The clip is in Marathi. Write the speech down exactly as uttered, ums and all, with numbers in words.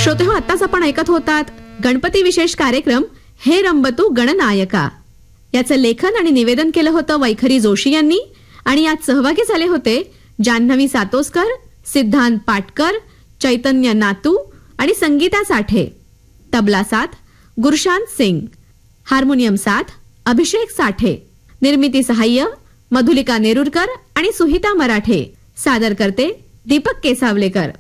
श्रोते हो, आताच आपण ऐकत होतात गणपती विशेष कार्यक्रम हे रंबतू गणनायका. याचं लेखन आणि निवेदन केलं होतं वैखरी जोशी यांनी आणि यात सहभागी झाले होते जान्हवी सातोसकर, सिद्धांत पाटकर, चैतन्य नातू आणि संगीता साठे. तबला साथ गुरशांत सिंग, हार्मोनियम साथ अभिषेक साठे, निर्मिती सहाय्य मधुलिका नेरुरकर आणि सुहिता मराठे, सादर करते दीपक केसावलेकर.